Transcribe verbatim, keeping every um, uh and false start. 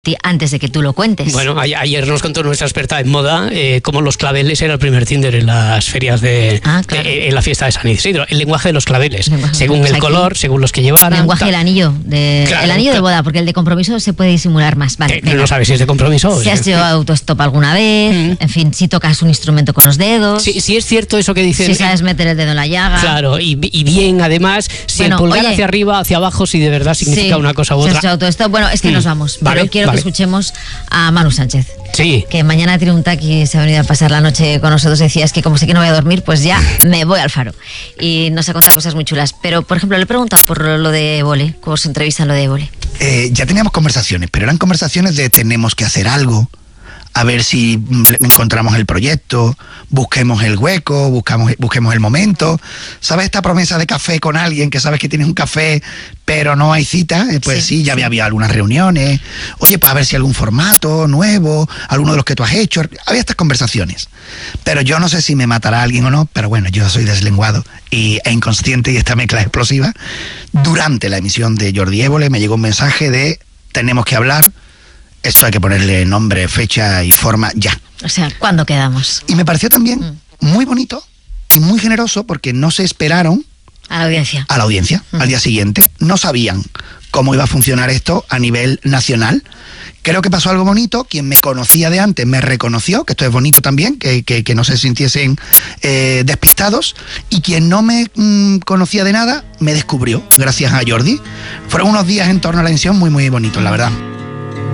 antes de que tú lo cuentes. Bueno, a- ayer nos contó nuestra experta en moda eh, cómo los claveles era el primer Tinder en las ferias de, Ah, claro. de- en la fiesta de San Isidro. El lenguaje de los claveles, Lenguaje. según Pues el aquí, color, según los que llevaran. Lenguaje tal. del anillo, de, Claro, el anillo de claro. boda, porque el de compromiso se puede disimular más. Vale, Eh, venga. no sabes si es de compromiso o Si has es- llevado autostop alguna vez, Mm. en fin, si tocas un instrumento con los dedos, Sí, sí es cierto eso que dicen. si sabes meter el dedo en la llaga. Claro, y, y bien, además, si Bueno, el pulgar oye. hacia arriba, hacia abajo, si de verdad significa Sí, una cosa u si has otra. hecho autostop. Bueno, es que Mm. nos vamos, Vale, pero quiero vale. que escuchemos a Manu Sánchez, Sí. que mañana tiene un taxi y se ha venido a pasar la noche con nosotros. Decía, es que como sé que no voy a dormir, pues ya me voy al Faro. Y nos ha contado cosas muy chulas. Pero, por ejemplo, le he preguntado por lo de Évole, cómo se entrevista en lo de Évole. Eh, ya teníamos conversaciones, pero eran conversaciones de tenemos que hacer algo, a ver si mm, encontramos el proyecto, busquemos el hueco, buscamos, busquemos el momento. ¿Sabes esta promesa de café con alguien que sabes que tienes un café, pero no hay cita? Eh, pues sí, Sí, ya sí. había, había algunas reuniones. Oye, para ver si algún formato nuevo, alguno de los que tú has hecho. Había estas conversaciones. Pero yo no sé si me matará alguien o no, pero bueno, yo soy deslenguado y, e inconsciente y esta mezcla es explosiva. Durante la emisión de Jordi Évole me llegó un mensaje de tenemos que hablar. Esto hay que ponerle nombre, fecha y forma ya. O sea, ¿cuándo quedamos? Y me pareció también muy bonito y muy generoso porque no se esperaron A la audiencia. a la audiencia al día siguiente. No sabían cómo iba a funcionar esto a nivel nacional. Creo que pasó algo bonito. Quien me conocía de antes me reconoció, que esto es bonito también, que, que, que no se sintiesen eh, despistados. Y quien no me mm, conocía de nada, me descubrió, gracias a Jordi. Fueron unos días en torno a la emisión muy, muy bonitos, la verdad.